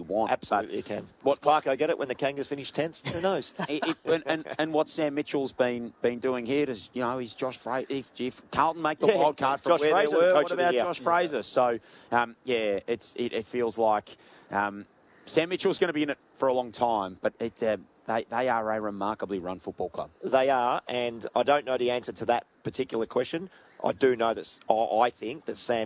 want. Absolutely, you can. What Clarko get it when the Kangas finish 10th? Who knows? And what Sam Mitchell's been doing here is, he's Josh Fraser. If Carlton make the wild card from Josh where Fraser, they were, the coach what of the about year? Josh Fraser? So, it feels like Sam Mitchell's going to be in it for a long time, but they are a remarkably run football club. They are, and I don't know the answer to that particular question. I do know that I think that Sam